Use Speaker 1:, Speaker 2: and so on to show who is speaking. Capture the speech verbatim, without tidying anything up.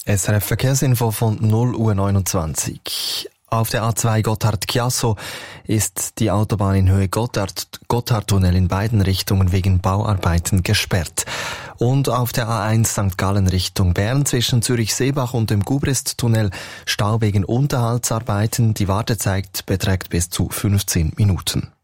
Speaker 1: S R F Verkehrsinfo von null Uhr neunundzwanzig. Auf der A zwei Gotthard-Chiasso ist die Autobahn in Höhe Gotthard, Gotthardtunnel in beiden Richtungen wegen Bauarbeiten gesperrt. Und auf der A eins Sankt Gallen Richtung Bern zwischen Zürich-Seebach und dem Gubrist-Tunnel Stau wegen Unterhaltsarbeiten. Die Wartezeit beträgt bis zu fünfzehn Minuten.